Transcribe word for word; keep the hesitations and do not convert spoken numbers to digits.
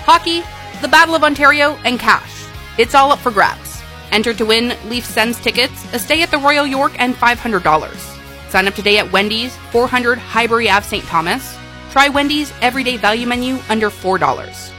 Hockey, the Battle of Ontario, and cash. It's all up for grabs. Enter to win Leaf Sens tickets, a stay at the Royal York, and five hundred dollars. Sign up today at Wendy's, four hundred Highbury Ave Saint Thomas. Try Wendy's everyday value menu under four dollars.